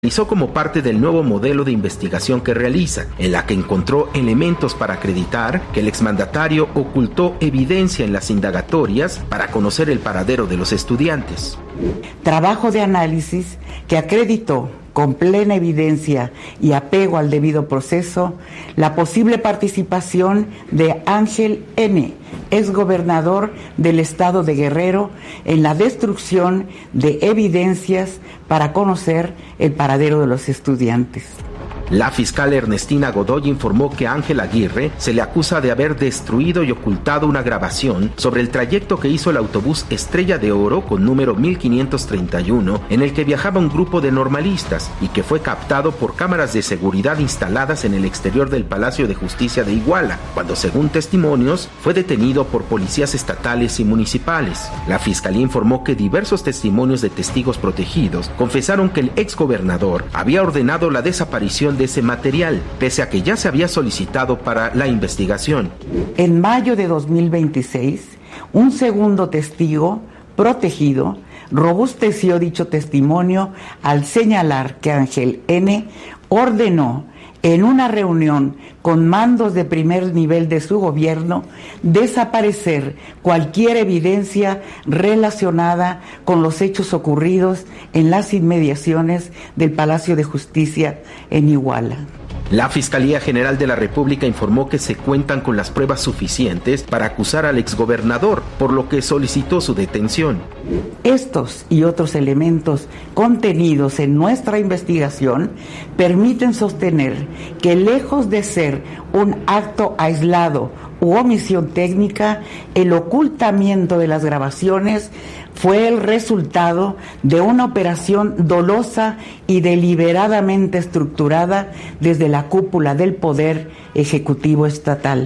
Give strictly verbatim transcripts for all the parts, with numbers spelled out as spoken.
Hizo como parte del nuevo modelo de investigación que realiza, en la que encontró elementos para acreditar que el exmandatario ocultó evidencia en las indagatorias para conocer el paradero de los estudiantes. Trabajo de análisis que acreditó con plena evidencia y apego al debido proceso la posible participación de Ángel N., exgobernador del estado de Guerrero, en la destrucción de evidencias para conocer el paradero de los estudiantes. La fiscal Ernestina Godoy informó que a Ángel Aguirre se le acusa de haber destruido y ocultado una grabación sobre el trayecto que hizo el autobús Estrella de Oro con número mil quinientos treinta y uno, en el que viajaba un grupo de normalistas y que fue captado por cámaras de seguridad instaladas en el exterior del Palacio de Justicia de Iguala, cuando, según testimonios, fue detenido por policías estatales y municipales. La fiscalía informó que diversos testimonios de testigos protegidos confesaron que el exgobernador había ordenado la desaparición de ese material, pese a que ya se había solicitado para la investigación. En mayo de dos mil veintiséis, un segundo testigo protegido robusteció dicho testimonio al señalar que Ángel N. ordenó en una reunión con mandos de primer nivel de su gobierno desaparecer cualquier evidencia relacionada con los hechos ocurridos en las inmediaciones del Palacio de Justicia en Iguala. La Fiscalía General de la República informó que se cuentan con las pruebas suficientes para acusar al exgobernador, por lo que solicitó su detención. Estos y otros elementos contenidos en nuestra investigación permiten sostener que, lejos de ser un acto aislado u omisión técnica, el ocultamiento de las grabaciones fue el resultado de una operación dolosa y deliberadamente estructurada desde la cúpula del Poder Ejecutivo Estatal.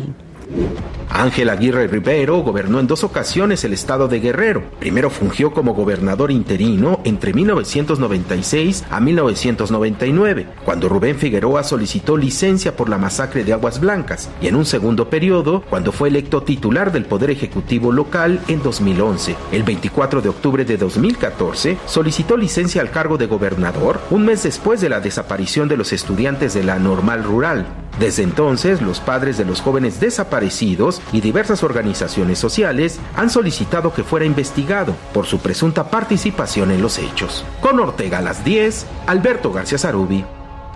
Ángel Aguirre Rivero gobernó en dos ocasiones el estado de Guerrero. Primero fungió como gobernador interino entre mil novecientos noventa y seis a mil novecientos noventa y nueve, cuando Rubén Figueroa solicitó licencia por la masacre de Aguas Blancas, y en un segundo periodo, cuando fue electo titular del Poder Ejecutivo local en dos mil once. El veinticuatro de octubre de dos mil catorce solicitó licencia al cargo de gobernador, un mes después de la desaparición de los estudiantes de la Normal Rural. Desde entonces, los padres de los jóvenes desaparecidos y diversas organizaciones sociales han solicitado que fuera investigado por su presunta participación en los hechos. Con Ortega a las diez, Alberto García Zarubi.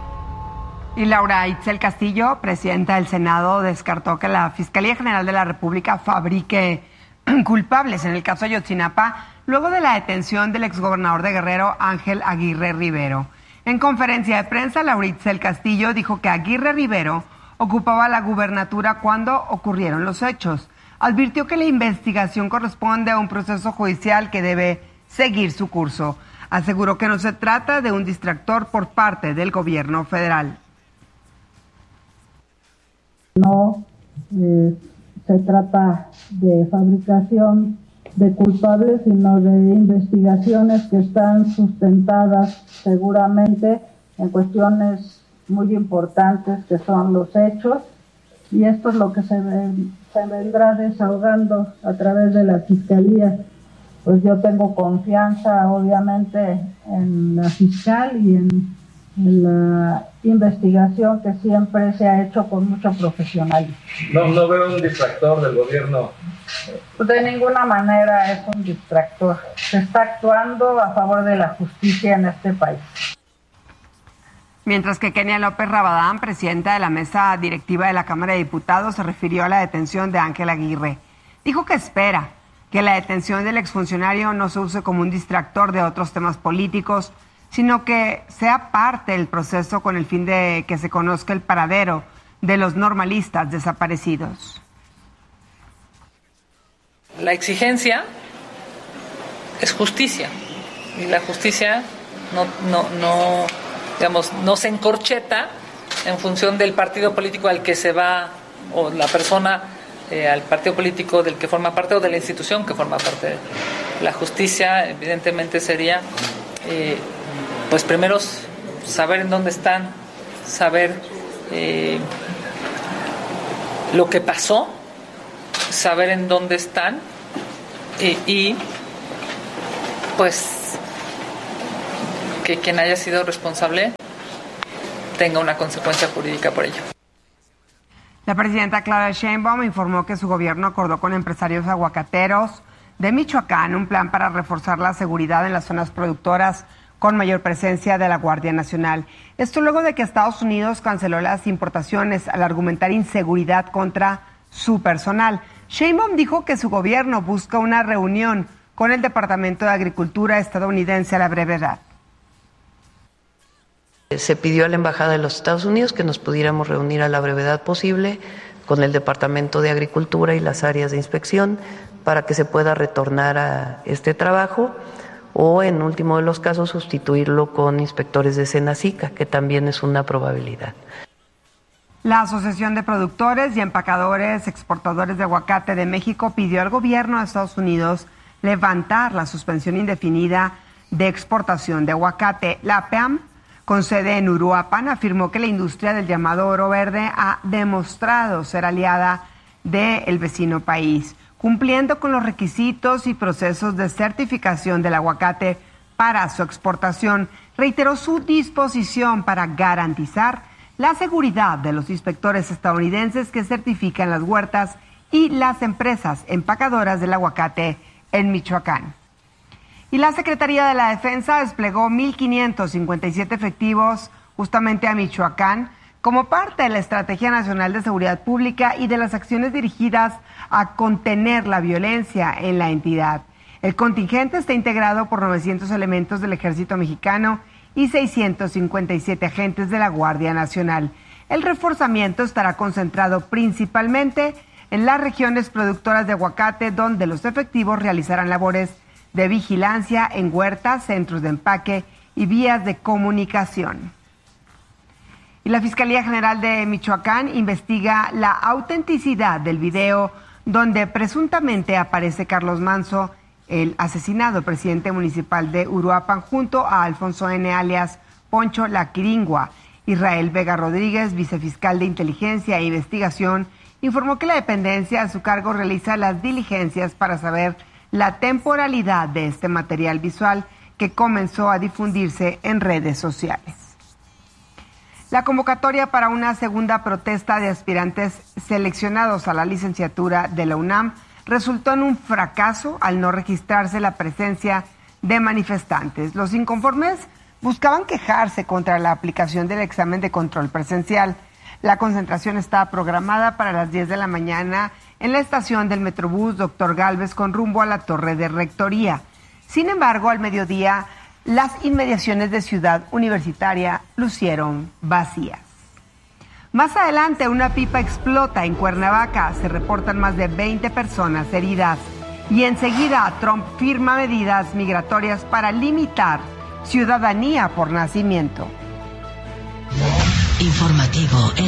Y Laura Itzel Castillo, presidenta del Senado, descartó que la Fiscalía General de la República fabrique culpables en el caso Ayotzinapa luego de la detención del exgobernador de Guerrero, Ángel Aguirre Rivero. En conferencia de prensa, Laura Itzel Castillo dijo que Aguirre Rivero ocupaba la gubernatura cuando ocurrieron los hechos. Advirtió que la investigación corresponde a un proceso judicial que debe seguir su curso. Aseguró que no se trata de un distractor por parte del gobierno federal. No eh, se trata de fabricación de culpables, sino de investigaciones que están sustentadas seguramente en cuestiones muy importantes que son los hechos, y esto es lo que se, ven, se vendrá desahogando a través de la Fiscalía. Pues yo tengo confianza obviamente en la fiscal y en, en la investigación que siempre se ha hecho con mucho profesionalismo. No, no veo un distractor del gobierno. De ninguna manera es un distractor. Se está actuando a favor de la justicia en este país. Mientras que Kenia López Rabadán, presidenta de la mesa directiva de la Cámara de Diputados, se refirió a la detención de Ángel Aguirre. Dijo que espera que la detención del exfuncionario no se use como un distractor de otros temas políticos, sino que sea parte del proceso con el fin de que se conozca el paradero de los normalistas desaparecidos. La exigencia es justicia, y la justicia no, no, no, digamos, no se encorcheta en función del partido político al que se va, o la persona eh, al partido político del que forma parte, o de la institución que forma parte. La justicia evidentemente sería eh, pues primero saber en dónde están, saber eh, lo que pasó, saber en dónde están y, y pues que quien haya sido responsable tenga una consecuencia jurídica por ello. La presidenta Claudia Sheinbaum informó que su gobierno acordó con empresarios aguacateros de Michoacán un plan para reforzar la seguridad en las zonas productoras con mayor presencia de la Guardia Nacional. Esto luego de que Estados Unidos canceló las importaciones al argumentar inseguridad contra su personal. Sheinbaum dijo que su gobierno busca una reunión con el Departamento de Agricultura estadounidense a la brevedad. Se pidió a la Embajada de los Estados Unidos que nos pudiéramos reunir a la brevedad posible con el Departamento de Agricultura y las áreas de inspección para que se pueda retornar a este trabajo o, en último de los casos, sustituirlo con inspectores de Senacica, que también es una probabilidad. La Asociación de Productores y Empacadores Exportadores de Aguacate de México pidió al gobierno de Estados Unidos levantar la suspensión indefinida de exportación de aguacate. La P A M, con sede en Uruapan, afirmó que la industria del llamado oro verde ha demostrado ser aliada del vecino país, cumpliendo con los requisitos y procesos de certificación del aguacate para su exportación. Reiteró su disposición para garantizar la seguridad de los inspectores estadounidenses que certifican las huertas y las empresas empacadoras del aguacate en Michoacán. Y la Secretaría de la Defensa desplegó mil quinientos cincuenta y siete efectivos justamente a Michoacán como parte de la Estrategia Nacional de Seguridad Pública y de las acciones dirigidas a contener la violencia en la entidad. El contingente está integrado por novecientos elementos del Ejército Mexicano y seiscientos cincuenta y siete agentes de la Guardia Nacional. El reforzamiento estará concentrado principalmente en las regiones productoras de aguacate, donde los efectivos realizarán labores de vigilancia en huertas, centros de empaque y vías de comunicación. Y la Fiscalía General de Michoacán investiga la autenticidad del video donde presuntamente aparece Carlos Manzo, el asesinado presidente municipal de Uruapan, junto a Alfonso N. alias Poncho La Quiringua. Israel Vega Rodríguez, vicefiscal de Inteligencia e Investigación, informó que la dependencia a su cargo realiza las diligencias para saber la temporalidad de este material visual que comenzó a difundirse en redes sociales. La convocatoria para una segunda protesta de aspirantes seleccionados a la licenciatura de la UNAM resultó en un fracaso al no registrarse la presencia de manifestantes. Los inconformes buscaban quejarse contra la aplicación del examen de control presencial. La concentración estaba programada para las diez de la mañana en la estación del Metrobús Doctor Gálvez con rumbo a la Torre de Rectoría. Sin embargo, al mediodía, las inmediaciones de Ciudad Universitaria lucieron vacías. Más adelante, una pipa explota en Cuernavaca. Se reportan más de veinte personas heridas. Y enseguida, Trump firma medidas migratorias para limitar ciudadanía por nacimiento. Informativo